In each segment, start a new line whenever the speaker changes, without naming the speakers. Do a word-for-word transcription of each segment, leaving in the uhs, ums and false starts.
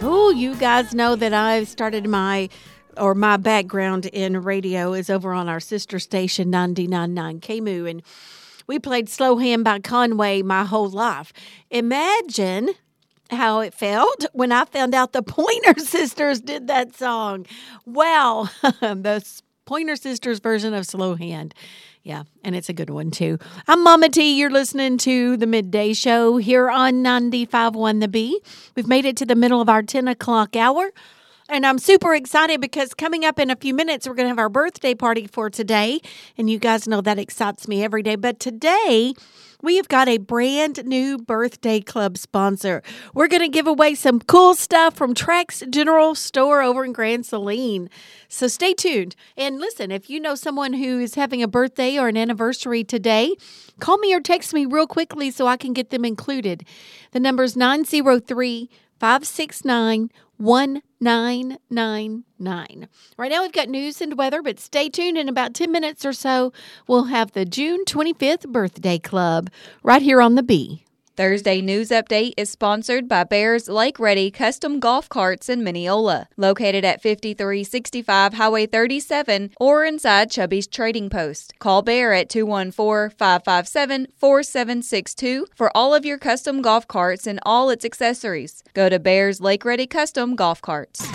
Oh, you guys know that I've started my, or my background in radio is over on our sister station, ninety-nine point nine K M U, and we played Slow Hand by Conway my whole life. Imagine how it felt when I found out the Pointer Sisters did that song. Wow, the Pointer Sisters version of Slow Hand. Yeah, and it's a good one, too. I'm Mama T. You're listening to The Midday Show here on ninety-five point one The Bee. We've made it to the middle of our ten o'clock hour, and I'm super excited because coming up in a few minutes, we're going to have our birthday party for today, and you guys know that excites me every day. But today, we have got a brand new birthday club sponsor. We're going to give away some cool stuff from Trax General Store over in Grand Saline. So stay tuned. And listen, if you know someone who is having a birthday or an anniversary today, call me or text me real quickly so I can get them included. The number is nine zero three, five six nine, one nine nine nine. Right now we've got news and weather, but stay tuned. In about ten minutes or so, we'll have the June twenty-fifth Birthday Club right here on the Bee.
Thursday News Update is sponsored by Bears Lake Ready Custom Golf Carts in Mineola, located at fifty-three sixty-five Highway thirty-seven or inside Chubby's Trading Post. Call Bear at two one four, five five seven, four seven six two for all of your custom golf carts and all its accessories. Go to Bears Lake Ready Custom Golf Carts.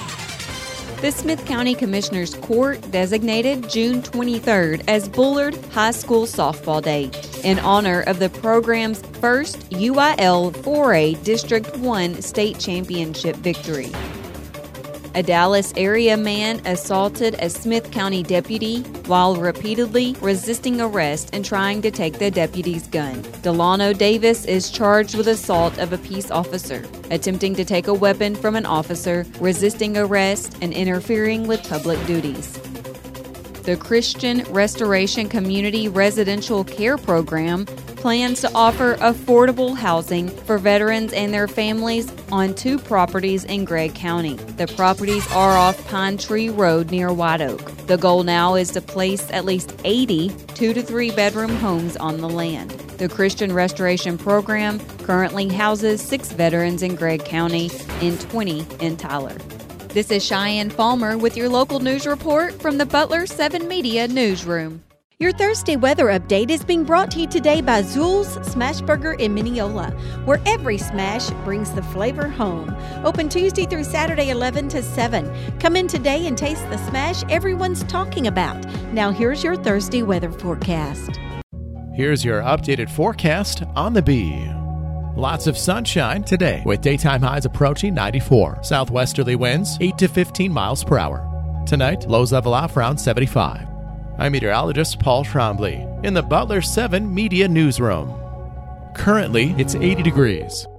The Smith County Commissioners Court designated June twenty-third as Bullard High School Softball Day in honor of the program's first U I L four A District one state championship victory. A Dallas area man assaulted a Smith County deputy while repeatedly resisting arrest and trying to take the deputy's gun. Delano Davis is charged with assault of a peace officer, attempting to take a weapon from an officer, resisting arrest, and interfering with public duties. The Christian Restoration Community Residential Care Program plans to offer affordable housing for veterans and their families on two properties in Gregg County. The properties are off Pine Tree Road near White Oak. The goal now is to place at least eighty two to three bedroom homes on the land. The Christian Restoration Program currently houses six veterans in Gregg County and twenty in Tyler. This is Cheyenne Palmer with your local news report from the Butler seven Media Newsroom. Your Thursday weather update is being brought to you today by Zool's Smash Burger in Mineola, where every smash brings the flavor home. Open Tuesday through Saturday, eleven to seven. Come in today and taste the smash everyone's talking about. Now here's your Thursday weather forecast.
Here's your updated forecast on the Bee. Lots of sunshine today with daytime highs approaching ninety-four. Southwesterly winds eight to fifteen miles per hour. Tonight, lows level off around seventy-five. I'm meteorologist Paul Trombley in the Butler seven Media Newsroom. Currently, it's eighty degrees.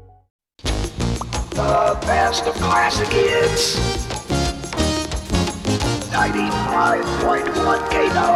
The best of classic hits. ninety-five point one K N O.